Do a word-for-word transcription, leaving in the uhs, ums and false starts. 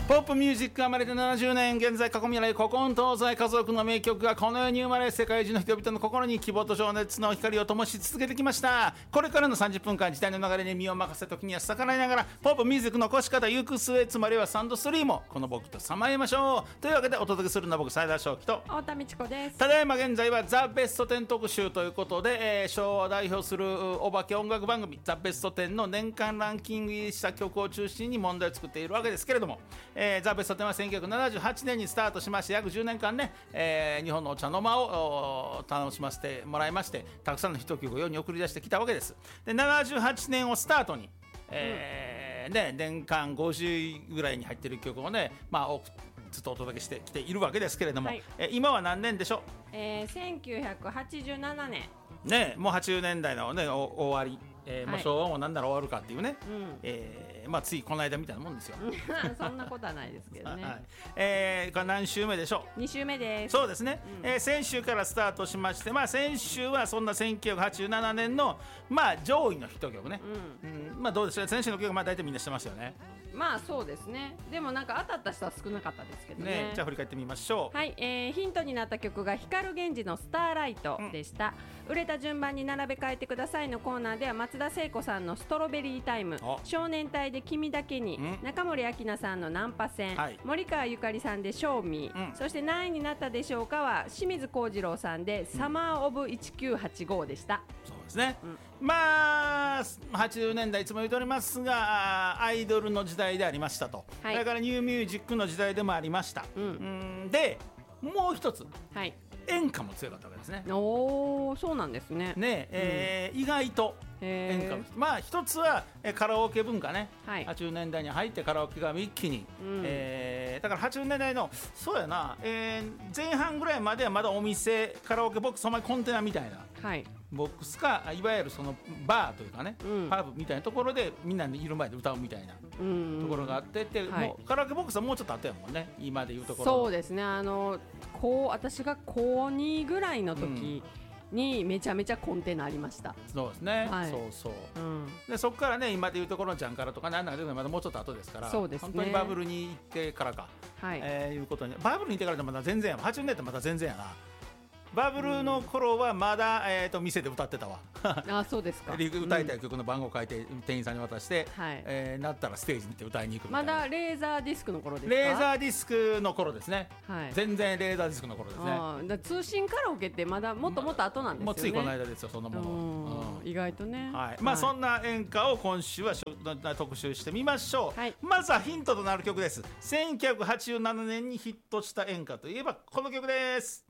ポップミュージックが生まれてななじゅうねん、現在過去未来古今東西家族の名曲がこの世に生まれ、世界中の人々の心に希望と情熱の光を灯し続けてきました。これからのさんじゅっぷんかん、時代の流れに身を任せ、時には逆らいながらポップミュージックの越し方、行く末、つまりはサンドストリームをこの僕とさまえましょう。というわけでお届けするのは僕、斉田正樹と太田美智子です。 ただいま現在はザ・ベストテン特集ということで、えー、昭和を代表するお化け音楽番組ザ・ベストテンの年間ランキング入りした曲を中心に問題を作っているわけですけれども、えー、ザ・ベストテンはせんきゅうひゃくななじゅうはちねんにスタートしまして、約じゅうねんかんね、えー、日本のお茶の間を楽しませてもらいまして、たくさんのヒット曲を世に送り出してきたわけです。でななじゅうはちねんをスタートに、えーね、年間ごじゅういぐらいに入っている曲をね、まあ、ずっとお届けしてきているわけですけれども、はい、え今は何年でしょう。 えー、せんきゅうひゃくはちじゅうななねんね、もうはちじゅうねんだいの、ね、お終わり、えーはい、もう昭和も何なら終わるかっていうね、うんえーまあ、ついこの間みたいなもんですよそんなことはないですけどね、はいえー、何週目でしょう。 に週目です。 そうですね、うんえー、先週からスタートしまして、まあ、先週はそんなせんきゅうひゃくはちじゅうななねんの、まあ、上位のヒット曲ね、うんうんまあ、どうでしょう。先週の曲はまあ大体みんなしてますよね。 まあそうですね。でもなんか当たった人は少なかったですけど ね, ねじゃあ振り返ってみましょう。 はい、えー、ヒントになった曲が光源氏のスターライトでした、うん、売れた順番に並べ替えてくださいのコーナーでは、松田聖子さんのストロベリータイム、少年隊で君だけに、うん、中森明菜さんのナンパ戦、はい、森川ゆかりさんでショーミー、うん、そして何位になったでしょうかは清水幸次郎さんで、うん、サマーオブせんきゅうひゃくはちじゅうごでした。 そうですね、うん、まあはちじゅうねんだいいつも言っておりますが、アイドルの時代でありましたと、はい、それからニューミュージックの時代でもありました、うん、うんでもう一つ、はい、演歌も強かったわけですね。 おー、そうなんですね。 ね、えーうん、意外と演歌も、まあ一つはカラオケ文化ね、はい、はちじゅうねんだいに入ってカラオケが一気に、うんえー、だからはちじゅうねんだいのそうやな、えー、前半ぐらいまではまだお店カラオケボックス、お前コンテナみたいな、はい、ボックスかいわゆるそのバーというかね、うん、パブみたいなところでみんなでいる前で歌うみたいなところがあってて、はい、もうカラオケボックスはもうちょっとあったやもんね、今でいうところ。 そうですね、あのこう私がこうにぐらいの時、うん、にめちゃめちゃコンテナありました。 そうですね、はい、そうそう、うん、でそこからね今でいうところのジャンカラとかなんだけどまだもうちょっと後ですから、そうですね、本当にバブルに行ってからか、はいえー、いうことにバブルに行ってからでまだ全然やはちじゅうねんってまだ全然やな。バブルの頃はまだ、えー、と店で歌ってたわあ、そうですか。 歌いたい曲の番号を書いて店員さんに渡して、うんえー、なったらステージに行って歌いに行くみたいな。 まだレーザーディスクの頃ですか。 レーザーディスクの頃ですね、はい、全然レーザーディスクの頃ですね。 あだ通信カラオケってまだもっともっと後なんですよね、 もうついこの間ですよそんなもの、 うん、意外とね、 はいまあ、そんな演歌を今週は特集してみましょう、はい、まずはヒントとなる曲です。せんきゅうひゃくはちじゅうななねんにヒットした演歌といえばこの曲です。